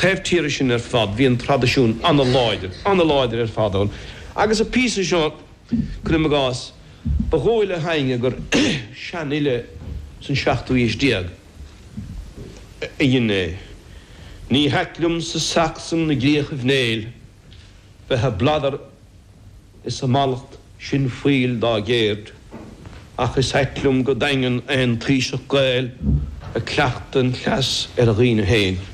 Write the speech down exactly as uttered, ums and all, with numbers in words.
cheftíir sin ar fad, hí an tradiisiún an na láidir, an na láidir ar fadón. Agus a pí seo chun gás, bagóile hainge gur seanile san seachtú is diag. I dhéné. Ní heiclum sa Saxon na gríoch bhnéil, bheithe bladar is a malacht sin fuil dá géird, ach is heiclum go daingan an tríseach gael a cleachtan chas ar a ghine héin.